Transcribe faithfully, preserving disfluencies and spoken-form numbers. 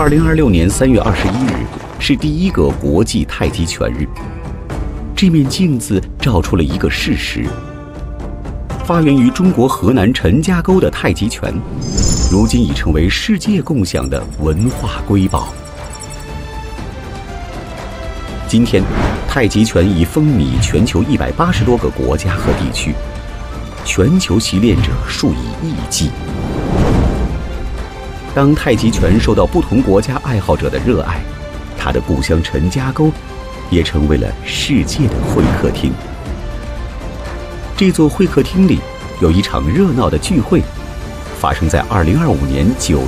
二零二六年三月二十一日是第一个国际太极拳日。这面镜子照出了一个事实：发源于中国河南陈家沟的太极拳，如今已成为世界共享的文化瑰宝。今天，太极拳已风靡全球一百八十多个国家和地区，全球习练者数以亿计。当太极拳受到不同国家爱好者的热爱，它的故乡陈家沟也成为了世界的会客厅。这座会客厅里有一场热闹的聚会，发生在二零二五年九